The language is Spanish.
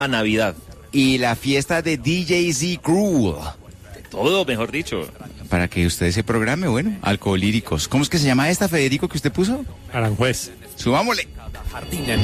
a Navidad. Y la fiesta de DJ Z Crew. Todo, mejor dicho. Para que usted se programe, bueno, Alcoholíricos. ¿Cómo es que se llama esta, Federico, que usted puso? Aranjuez. Subámosle.